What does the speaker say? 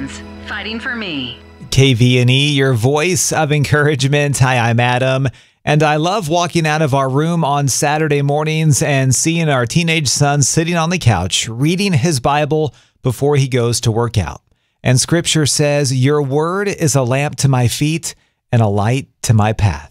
Veterans Fighting for Me. KVNE, your voice of encouragement. Hi, I'm Adam, and I love walking out of our room on Saturday mornings and seeing our teenage son sitting on the couch reading his Bible before he goes to work out. And Scripture says, "Your word is a lamp to my feet and a light to my path."